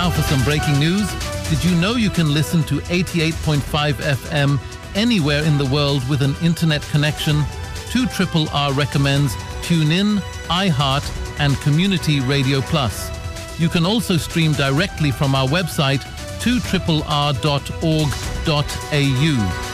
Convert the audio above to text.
Now for some breaking news. Did you know you can listen to 88.5 FM anywhere in the world with an internet connection? 2RRR recommends TuneIn, iHeart and Community Radio Plus. You can also stream directly from our website 2RRR.org.au.